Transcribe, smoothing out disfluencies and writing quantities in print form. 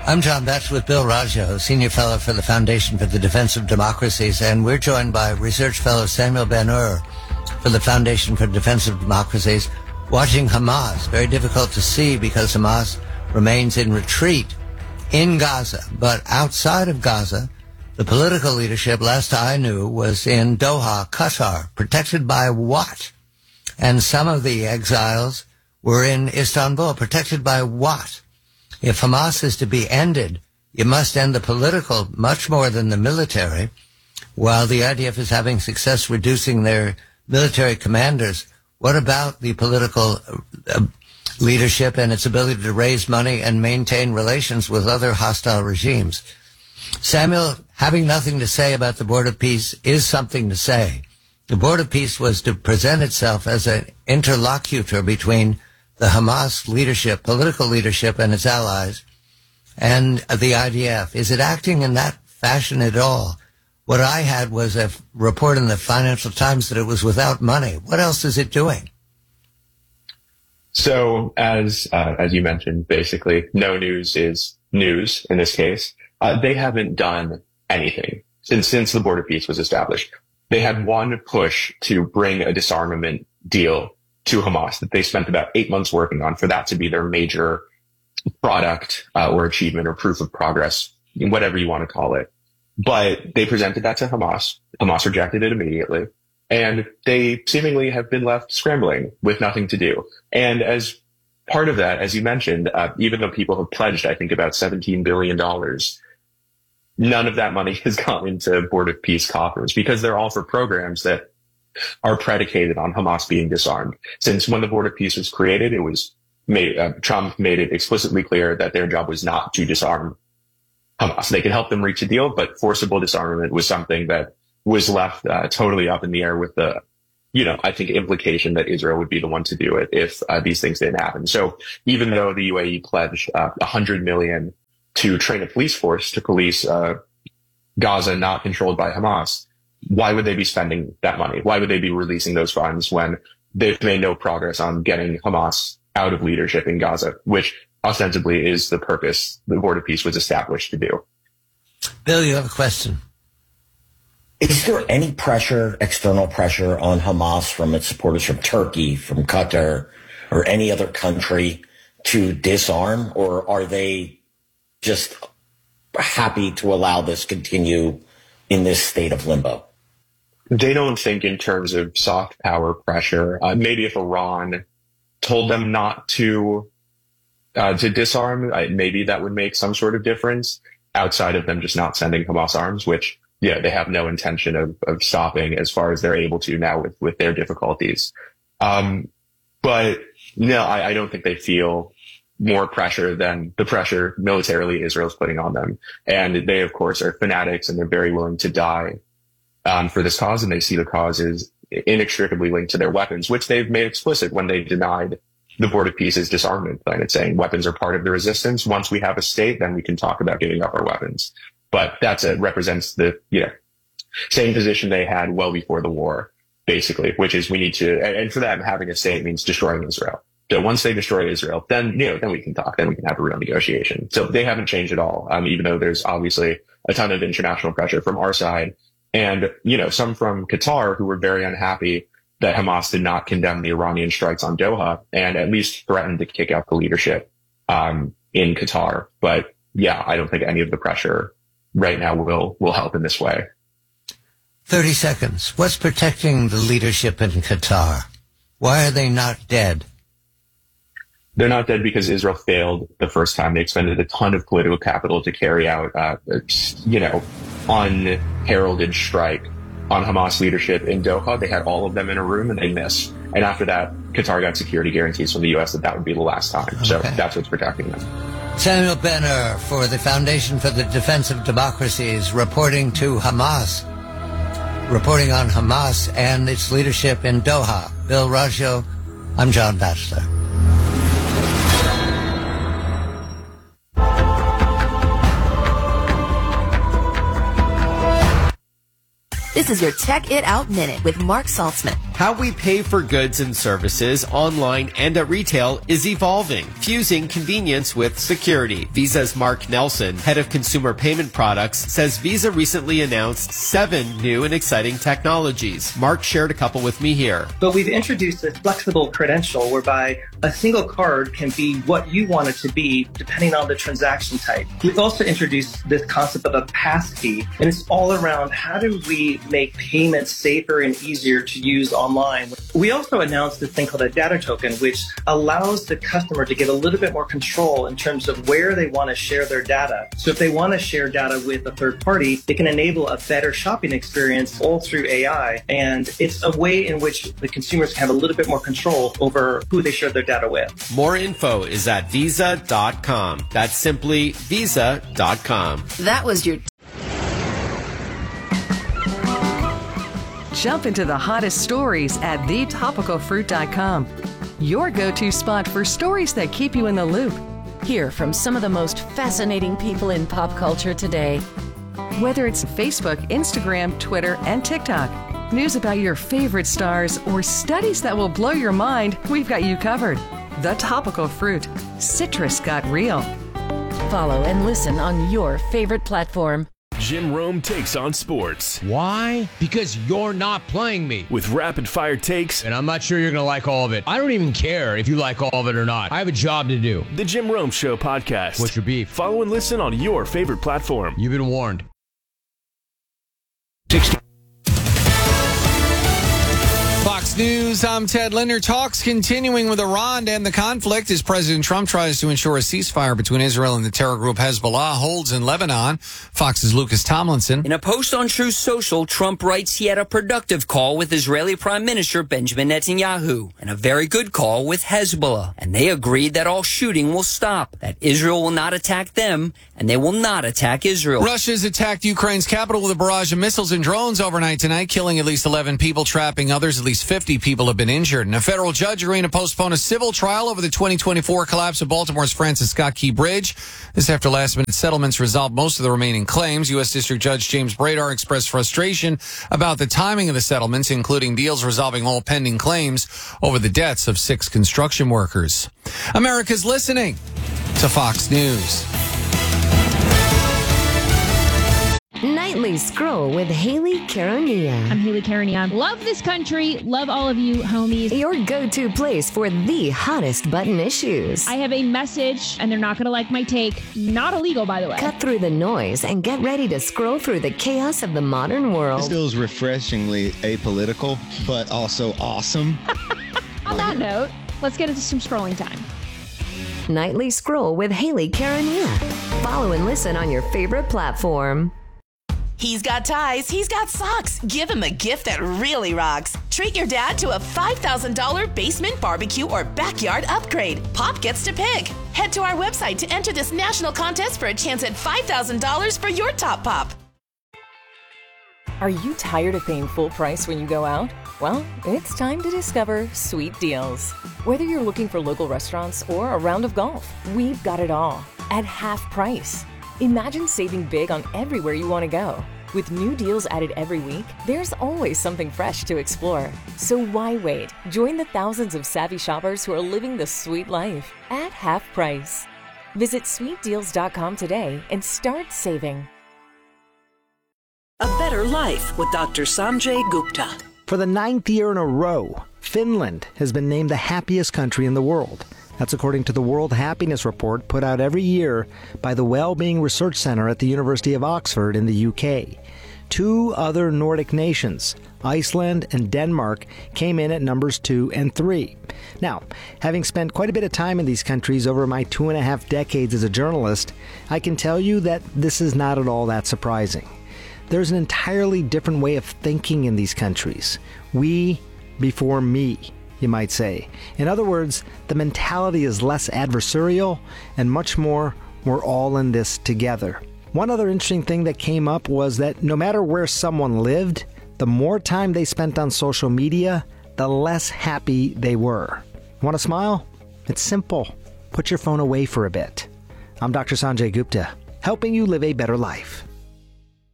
I'm John Batch with Bill Raggio, Senior Fellow for the Foundation for the Defense of Democracies, and we're joined by Research Fellow Samuel Ben-Ur for the Foundation for the Defense of Democracies, watching Hamas. Very difficult to see because Hamas remains in retreat in Gaza. But outside of Gaza, the political leadership, last I knew, was in Doha, Qatar. Protected by what? And some of the exiles were in Istanbul. Protected by what? If Hamas is to be ended, you must end the political much more than the military. While the IDF is having success reducing their military commanders, what about the political leadership and its ability to raise money and maintain relations with other hostile regimes? Samuel, having nothing to say about the Board of Peace is something to say. The Board of Peace was to present itself as an interlocutor between the Hamas leadership, political leadership, and its allies, and the IDF. Is it acting in that fashion at all? What I had was a report in the Financial Times that it was without money. What else is it doing? So, as you mentioned, basically, no news is news in this case. They haven't done anything since the Board of Peace was established. They had one push to bring a disarmament deal to Hamas that they spent about 8 months working on for that to be their major product or achievement or proof of progress, whatever you want to call it. But they presented that to Hamas. Hamas rejected it immediately. And they seemingly have been left scrambling with nothing to do. And as part of that, as you mentioned, even though people have pledged, I think, about $17 billion, none of that money has gone into Board of Peace coffers because they're all for programs that are predicated on Hamas being disarmed. Since when the Board of Peace was created, it was Trump made it explicitly clear that their job was not to disarm Hamas. They could help them reach a deal, but forcible disarmament was something that was left totally up in the air with the, I think implication that Israel would be the one to do it if these things didn't happen. So even though the UAE pledged $100 million to train a police force to police Gaza not controlled by Hamas, why would they be spending that money? Why would they be releasing those funds when they've made no progress on getting Hamas out of leadership in Gaza, which ostensibly is the purpose the Board of Peace was established to do? Bill, you have a question. Is there any pressure, external pressure on Hamas from its supporters from Turkey, from Qatar, or any other country to disarm, or are they just happy to allow this continue in this state of limbo? They don't think in terms of soft power pressure. Maybe if Iran told them not to disarm, maybe that would make some sort of difference outside of them just not sending Hamas arms, which, they have no intention of stopping as far as they're able to now with their difficulties. But no, I don't think they feel more pressure than the pressure militarily Israel's putting on them. And they, of course, are fanatics and they're very willing to die for this cause. And they see the cause is inextricably linked to their weapons, which they've made explicit when they denied the Board of Peace's disarmament plan. It's saying weapons are part of the resistance. Once we have a state, then we can talk about giving up our weapons. But represents the, same position they had well before the war, basically, which is we need to, and for them, having a state means destroying Israel. So once they destroy Israel, then we can talk, then we can have a real negotiation. So they haven't changed at all. Even though there's obviously a ton of international pressure from our side and, some from Qatar who were very unhappy that Hamas did not condemn the Iranian strikes on Doha and at least threatened to kick out the leadership, in Qatar. But yeah, I don't think any of the pressure right now will help in this way. 30 seconds. What's protecting the leadership in Qatar? Why are they not dead? They're not dead because Israel failed the first time. They expended a ton of political capital to carry out, unheralded strike on Hamas leadership in Doha. They had all of them in a room and they missed. And after that, Qatar got security guarantees from the U.S. that would be the last time. Okay. So that's what's protecting them. Samuel Ben-Ur for the Foundation for the Defense of Democracies reporting on Hamas and its leadership in Doha. Bill Raggio, I'm John Batchelor. This is your Check It Out Minute with Mark Saltzman. How we pay for goods and services online and at retail is evolving, fusing convenience with security. Visa's Mark Nelson, head of consumer payment products, says Visa recently announced 7 new and exciting technologies. Mark shared a couple with me here. But we've introduced a flexible credential whereby a single card can be what you want it to be depending on the transaction type. We've also introduced this concept of a passkey, and it's all around how do we make payments safer and easier to use online. We also announced this thing called a data token, which allows the customer to get a little bit more control in terms of where they want to share their data. So if they want to share data with a third party, they can enable a better shopping experience all through AI. And it's a way in which the consumers can have a little bit more control over who they share their data with. More info is at visa.com. That's simply visa.com. That was your... Jump into the hottest stories at thetopicalfruit.com. Your go-to spot for stories that keep you in the loop. Hear from some of the most fascinating people in pop culture today. Whether it's Facebook, Instagram, Twitter, and TikTok, news about your favorite stars, or studies that will blow your mind, we've got you covered. The Topical Fruit. Citrus got real. Follow and listen on your favorite platform. Jim Rome takes on sports. Why? Because you're not playing me. With rapid-fire takes. And I'm not sure you're going to like all of it. I don't even care if you like all of it or not. I have a job to do. The Jim Rome Show podcast. What's your beef? Follow and listen on your favorite platform. You've been warned. 60. Fox News, I'm Ted Linder. Talks continuing with Iran to end the conflict as President Trump tries to ensure a ceasefire between Israel and the terror group Hezbollah holds in Lebanon. Fox's Lucas Tomlinson. In a post on Truth Social, Trump writes he had a productive call with Israeli Prime Minister Benjamin Netanyahu and a very good call with Hezbollah. And they agreed that all shooting will stop, that Israel will not attack them, and they will not attack Israel. Russia's attacked Ukraine's capital with a barrage of missiles and drones overnight tonight, killing at least 11 people, trapping others. At least 50 people have been injured. And a federal judge agreeing to postpone a civil trial over the 2024 collapse of Baltimore's Francis Scott Key Bridge. This after last-minute settlements resolved most of the remaining claims. U.S. District Judge James Bradar expressed frustration about the timing of the settlements, including deals resolving all pending claims over the deaths of 6 construction workers. America's listening to Fox News. Nightly Scroll with Haley Caronia. I'm Haley Caronia. Love this country. Love all of you, homies. Your go-to place for the hottest button issues. I have a message, and they're not going to like my take. Not illegal, by the way. Cut through the noise and get ready to scroll through the chaos of the modern world. This feels refreshingly apolitical, but also awesome. On that note, let's get into some scrolling time. Nightly Scroll with Haley Caronia. Follow and listen on your favorite platform. He's got ties, he's got socks. Give him a gift that really rocks. Treat your dad to a $5,000 basement barbecue or backyard upgrade. Pop gets to pick. Head to our website to enter this national contest for a chance at $5,000 for your top pop. Are you tired of paying full price when you go out? Well, it's time to discover Sweet Deals. Whether you're looking for local restaurants or a round of golf, we've got it all at half price. Imagine saving big on everywhere you want to go. With new deals added every week, there's always something fresh to explore. So why wait? Join the thousands of savvy shoppers who are living the sweet life at half price. Visit sweetdeals.com today and start saving. A Better Life with Dr. Sanjay Gupta. For the 9th year in a row, Finland has been named the happiest country in the world. That's according to the World Happiness Report put out every year by the Wellbeing Research Centre at the University of Oxford in the UK. 2 other Nordic nations, Iceland and Denmark, came in at numbers 2 and 3. Now, having spent quite a bit of time in these countries over my 2.5 decades as a journalist, I can tell you that this is not at all that surprising. There's an entirely different way of thinking in these countries. We before me, you might say. In other words, the mentality is less adversarial and much more, we're all in this together. One other interesting thing that came up was that no matter where someone lived, the more time they spent on social media, the less happy they were. Want to smile? It's simple. Put your phone away for a bit. I'm Dr. Sanjay Gupta, helping you live a better life.